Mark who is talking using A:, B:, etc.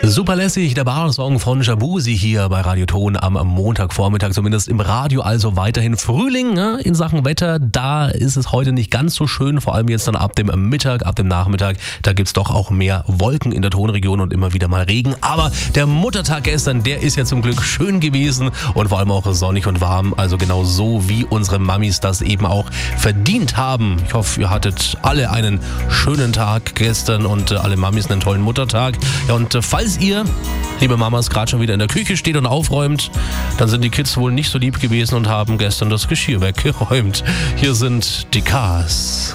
A: Super lässig, der Bar-Song von Shabuzi hier bei Radio Ton am Montagvormittag, zumindest im Radio, also weiterhin Frühling, ne? In Sachen Wetter, da ist es heute nicht ganz so schön, vor allem jetzt dann ab dem Mittag, ab dem Nachmittag, da gibt's doch auch mehr Wolken in der Tonregion und immer wieder mal Regen, aber der Muttertag gestern, der ist ja zum Glück schön gewesen und vor allem auch sonnig und warm, also genau so, wie unsere Mamis das eben auch verdient haben. Ich hoffe, ihr hattet alle einen schönen Tag gestern und alle Mamis einen tollen Muttertag. Ja, und falls ihr, liebe Mamas, gerade schon wieder in der Küche steht und aufräumt, dann sind die Kids wohl nicht so lieb gewesen und haben gestern das Geschirr weggeräumt. Hier sind die Cars.